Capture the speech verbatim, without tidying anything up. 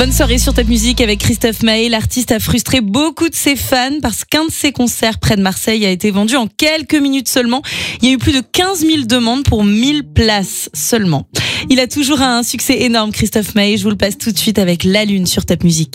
Bonne soirée sur Top Music avec Christophe Maé. L'artiste a frustré beaucoup de ses fans parce qu'un de ses concerts près de Marseille a été vendu en quelques minutes seulement. Il y a eu plus de quinze mille demandes pour mille places seulement. Il a toujours un succès énorme, Christophe Maé. Je vous le passe tout de suite avec La Lune sur Top Music.